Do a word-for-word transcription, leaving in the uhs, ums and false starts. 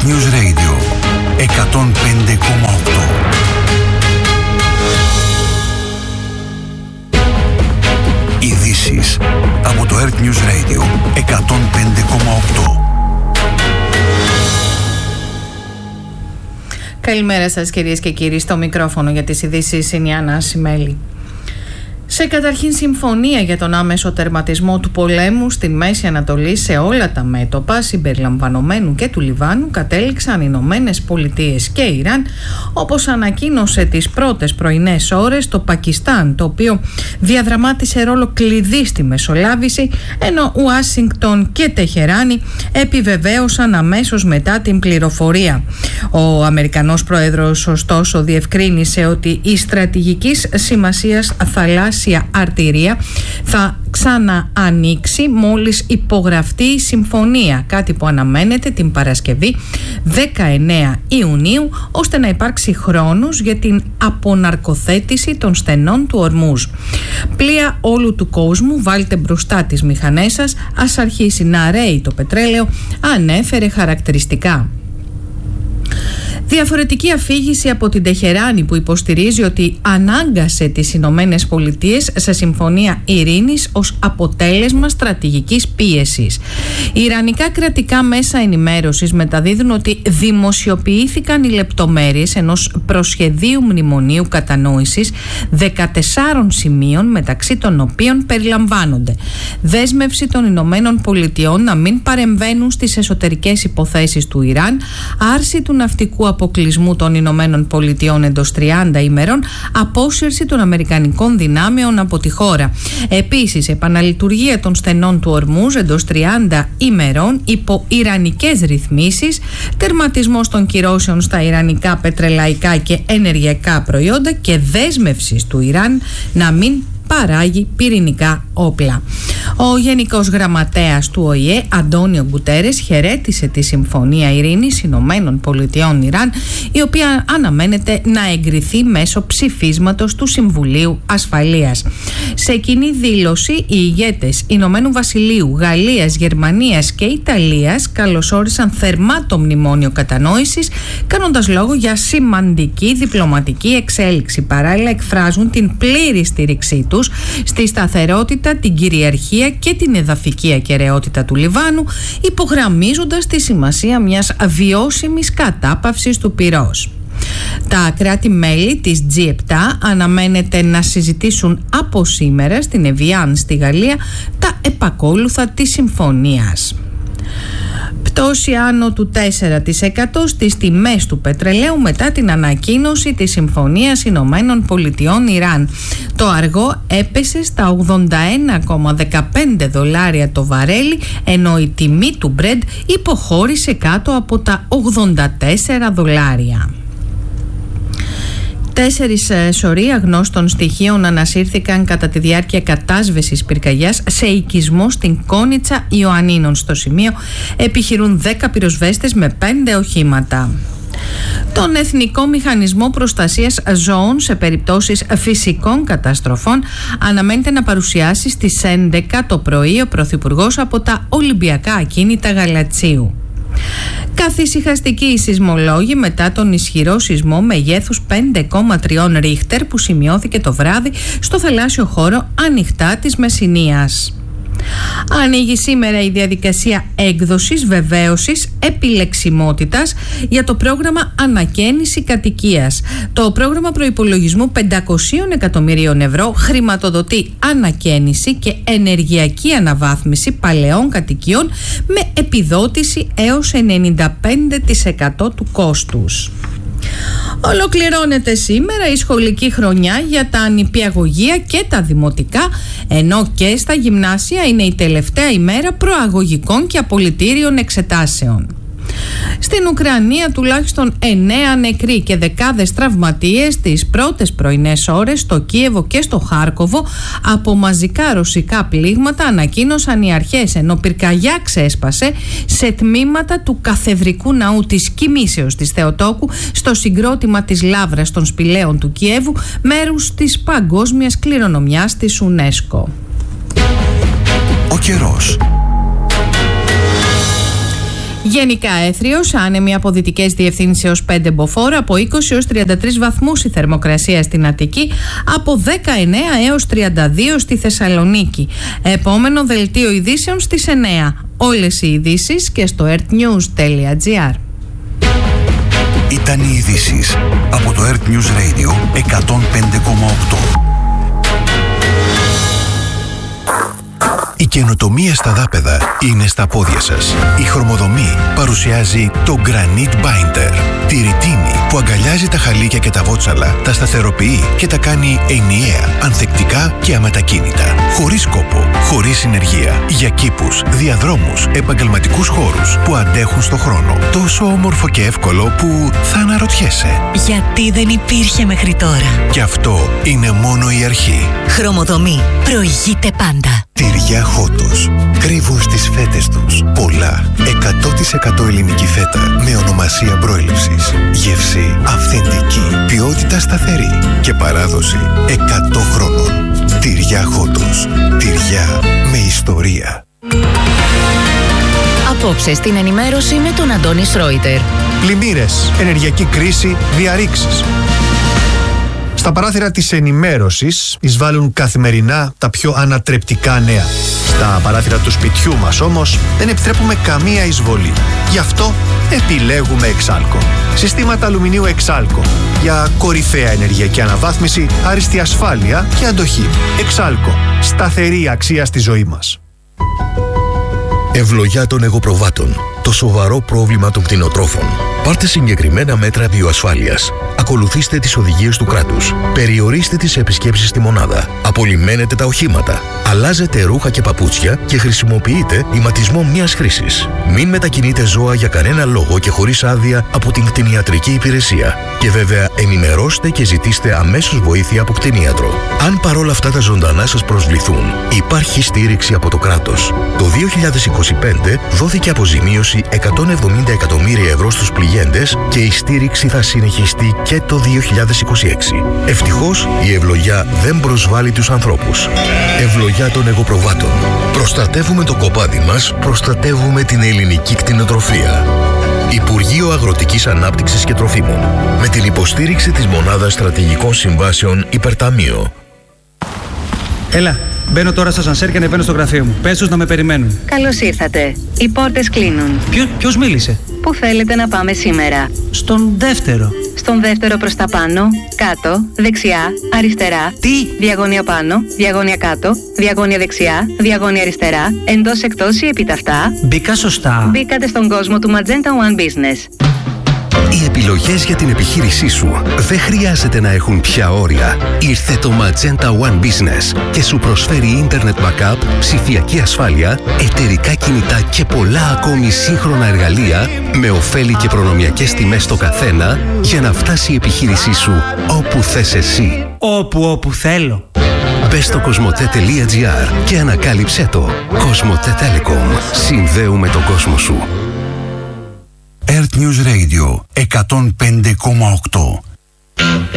Earth News Radio εκατόν πέντε κόμμα οκτώ. Ειδήσεις από το Earth News Radio εκατόν πέντε κόμμα οκτώ. Καλημέρα σας κυρίες και κύριοι, στο μικρόφωνο για τις ειδήσεις είναι η Άννα Σιμέλη. Σε καταρχήν συμφωνία για τον άμεσο τερματισμό του πολέμου στη Μέση Ανατολή σε όλα τα μέτωπα συμπεριλαμβανομένου και του Λιβάνου κατέληξαν οι Ηνωμένες Πολιτείες και Ιράν, όπως ανακοίνωσε τις πρώτες πρωινές ώρες το Πακιστάν, το οποίο διαδραμάτισε ρόλο κλειδί στη μεσολάβηση, ενώ Ουάσιγκτον και Τεχεράνη επιβεβαίωσαν αμέσως μετά την πληροφορία. Ο Αμερικανός Πρόεδρος ωστόσο διευκρίνησε ότι η στρατηγικής σημασίας θαλάσσια αρτηρία θα ξαναανοίξει μόλις υπογραφτεί η συμφωνία, κάτι που αναμένεται την Παρασκευή δεκαεννέα Ιουνίου, ώστε να υπάρξει χρόνος για την αποναρκοθέτηση των στενών του Ορμούζ. Πλοία όλου του κόσμου, βάλτε μπροστά τις μηχανές σας, ας αρχίσει να ρέει το πετρέλαιο, ανέφερε χαρακτηριστικά. Διαφορετική αφήγηση από την Τεχεράνη, που υποστηρίζει ότι ανάγκασε τις Ηνωμένες Πολιτείες σε συμφωνία ειρήνης ως αποτέλεσμα στρατηγικής πίεσης. Οι ιρανικά κρατικά μέσα ενημέρωσης μεταδίδουν ότι δημοσιοποιήθηκαν οι λεπτομέρειες ενός προσχεδίου μνημονίου κατανόησης δεκατεσσάρων σημείων, μεταξύ των οποίων περιλαμβάνονται δέσμευση των Ηνωμένων Πολιτειών να μην παρεμβαίνουν στις εσωτερικές υποθέσεις του Ιράν, άρση του ναυτικού αποκλεισμού των Ηνωμένων Πολιτειών εντός τριάντα ημερών, απόσυρση των αμερικανικών δυνάμεων από τη χώρα. Επίσης, επαναλειτουργία των στενών του Ορμούζ εντός τριάντα ημερών υπό ιρανικές ρυθμίσεις, τερματισμός των κυρώσεων στα ιρανικά πετρελαϊκά και ενεργειακά προϊόντα και δέσμευση του Ιράν να μην παράγει πυρηνικά όπλα. Ο Γενικός Γραμματέας του Ο Η Ε, Αντώνιο Γκουτέρες, χαιρέτησε τη Συμφωνία Ειρήνης Ηνωμένων Πολιτειών Ιράν, η οποία αναμένεται να εγκριθεί μέσω ψηφίσματος του Συμβουλίου Ασφαλείας. Σε κοινή δήλωση, οι ηγέτες Ηνωμένου Βασιλείου, Γαλλίας, Γερμανίας και Ιταλίας καλωσόρισαν θερμά το μνημόνιο κατανόησης, κάνοντας λόγο για σημαντική διπλωματική εξέλιξη. Παράλληλα, εκφράζουν την πλήρη στήριξή τους στη σταθερότητα, την κυριαρχία και την εδαφική ακεραιότητα του Λιβάνου, υπογραμμίζοντας τη σημασία μιας βιώσιμης κατάπαυσης του πυρός. Τα κράτη-μέλη της τζι επτά αναμένεται να συζητήσουν από σήμερα στην Εβιάν στη Γαλλία τα επακόλουθα της συμφωνίας. Πτώση άνω του τέσσερα τοις εκατό στις τιμές του πετρελαίου μετά την ανακοίνωση της Συμφωνίας Ηνωμένων Πολιτειών Ιράν. Το αργό έπεσε στα ογδόντα ένα κόμμα δεκαπέντε δολάρια το βαρέλι, ενώ η τιμή του Brent υποχώρησε κάτω από τα ογδόντα τέσσερα δολάρια. Τέσσερις σωροί αγνώστων στοιχείων ανασύρθηκαν κατά τη διάρκεια κατάσβεσης πυρκαγιάς σε οικισμό στην Κόνιτσα Ιωαννίνων. Στο σημείο επιχειρούν δέκα πυροσβέστες με πέντε οχήματα. Τον Εθνικό Μηχανισμό Προστασίας Ζώων σε περιπτώσεις φυσικών καταστροφών αναμένεται να παρουσιάσει στις έντεκα το πρωί ο Πρωθυπουργός από τα Ολυμπιακά Ακίνητα Γαλατσίου. Καθησυχαστικοί οι σεισμολόγοι μετά τον ισχυρό σεισμό μεγέθους πέντε κόμμα τρία ρίχτερ που σημειώθηκε το βράδυ στο θαλάσσιο χώρο ανοιχτά της Μεσσηνίας. Ανοίγει σήμερα η διαδικασία έκδοσης βεβαίωσης επιλεξιμότητας για το πρόγραμμα Ανακαίνιση Κατοικίας. Το πρόγραμμα προϋπολογισμού πεντακόσια εκατομμυρίων ευρώ χρηματοδοτεί ανακαίνιση και ενεργειακή αναβάθμιση παλαιών κατοικιών με επιδότηση έως ενενήντα πέντε τοις εκατό του κόστους. Ολοκληρώνεται σήμερα η σχολική χρονιά για τα νηπιαγωγεία και τα δημοτικά, ενώ και στα γυμνάσια είναι η τελευταία ημέρα προαγωγικών και απολυτήριων εξετάσεων. Στην Ουκρανία τουλάχιστον εννέα νεκροί και δεκάδες τραυματίες τις πρώτες πρωινές ώρες στο Κίεβο και στο Χάρκοβο από μαζικά ρωσικά πλήγματα, ανακοίνωσαν οι αρχές, ενώ πυρκαγιά ξέσπασε σε τμήματα του Καθεδρικού Ναού της Κοιμήσεως της Θεοτόκου στο συγκρότημα της Λαύρας των Σπηλαίων του Κιέβου, μέρους της παγκόσμιας κληρονομιάς της UNESCO. Ο καιρός. Γενικά έθριος, άνεμοι από δυτικές διευθύνσεις έως πέντε μποφόρ, από είκοσι έως τριάντα τρεις βαθμούς η θερμοκρασία στην Αττική, από δεκαεννέα έως τριάντα δύο στη Θεσσαλονίκη. Επόμενο δελτίο ειδήσεων στις εννέα. Όλες οι ειδήσεις και στο earthnews τελεία gr. Ήταν οι ειδήσεις από το Earth News Radio εκατόν πέντε κόμμα οκτώ. Η καινοτομία στα δάπεδα είναι στα πόδια σας. Η Χρωμοδομή παρουσιάζει το Granite Binder. Τη ρητίνη που αγκαλιάζει τα χαλίκια και τα βότσαλα, τα σταθεροποιεί και τα κάνει ενιαία, ανθεκτικά και αμετακίνητα. Χωρίς κόπο, χωρίς συνεργεία. Για κήπους, διαδρόμους, επαγγελματικούς χώρους που αντέχουν στο χρόνο. Τόσο όμορφο και εύκολο που θα αναρωτιέσαι. Γιατί δεν υπήρχε μέχρι τώρα. Και αυτό είναι μόνο η αρχή. Χρωμοδομή. Προηγείται πάντα. Τυριά Χότος. Κρύβουν στις φέτες τους πολλά. εκατό τοις εκατό ελληνική φέτα με ονομασία προέλευσης. Γεύση αυθεντική. Ποιότητα σταθερή. Και παράδοση εκατό χρόνων. Τυριά Χότος. Τυριά με ιστορία. Απόψε στην ενημέρωση με τον Αντώνη Σρόιτερ. Πλημμύρες, ενεργειακή κρίση, διαρρήξεις. Στα παράθυρα της ενημέρωσης εισβάλλουν καθημερινά τα πιο ανατρεπτικά νέα. Στα παράθυρα του σπιτιού μας όμως δεν επιτρέπουμε καμία εισβολή. Γι' αυτό επιλέγουμε Εξάλκο. Συστήματα αλουμινίου Εξάλκο για κορυφαία ενεργειακή αναβάθμιση, άριστη ασφάλεια και αντοχή. Εξάλκο. Σταθερή αξία στη ζωή μας. Ευλογιά των εγωπροβάτων. Το σοβαρό πρόβλημα των κτηνοτρόφων. Πάρτε συγκεκριμένα μέτρα βιοασφάλειας. Ακολουθήστε τις οδηγίες του κράτους. Περιορίστε τις επισκέψεις στη μονάδα. Απολυμμένετε τα οχήματα. Αλλάζετε ρούχα και παπούτσια και χρησιμοποιείτε ηματισμό μιας χρήσης. Μην μετακινείτε ζώα για κανένα λόγο και χωρίς άδεια από την κτηνιατρική υπηρεσία. Και βέβαια ενημερώστε και ζητήστε αμέσως βοήθεια από κτηνίατρο. Αν παρόλα αυτά τα ζωντανά σας προσβληθούν, υπάρχει στήριξη από το κράτος. Το δύο χιλιάδες είκοσι πέντε δόθηκε αποζημίωση εκατόν εβδομήντα εκατομμύρια ευρώ στους πληγέντες και η στήριξη θα συνεχιστεί και το δύο χιλιάδες είκοσι έξι. Ευτυχώς η ευλογιά δεν προσβάλλει τους ανθρώπους. Ευλογιά των εγωπροβάτων. Προστατεύουμε το κοπάδι μας, προστατεύουμε την ελληνική κτηνοτροφία. Υπουργείο Αγροτικής Ανάπτυξης και Τροφίμων. Με την υποστήριξη της Μονάδας Στρατηγικών Συμβάσεων Υπερταμείο. Έλα, μπαίνω τώρα στο σανσέρ και ανεβαίνω στο γραφείο μου. Πες τους να με περιμένουν. Καλώς ήρθατε. Οι πόρτες κλείνουν. Ποιο, ποιος μίλησε? Πού θέλετε να πάμε σήμερα? Στον δεύτερο. Στον δεύτερο προς τα πάνω, κάτω, δεξιά, αριστερά. Τι? Διαγώνια πάνω, διαγώνια κάτω, διαγώνια δεξιά, διαγώνια αριστερά, εντός εκτός ή επιταυτά. Μπήκα σωστά. Μπήκατε στον κόσμο του Magenta One Business. Οι επιλογές για την επιχείρησή σου δεν χρειάζεται να έχουν πια όρια. Ήρθε το Magenta One Business και σου προσφέρει Internet Backup, ψηφιακή ασφάλεια, εταιρικά κινητά και πολλά ακόμη σύγχρονα εργαλεία με ωφέλη και προνομιακές τιμές στο καθένα για να φτάσει η επιχείρησή σου όπου θες εσύ. Όπου όπου θέλω. Μπες στο κοσμοτέ τελεία gr και ανακάλυψέ το. Κοσμοτέ Telecom. Συνδέουμε τον κόσμο σου. Earth News Radio εκατόν πέντε κόμμα οκτώ.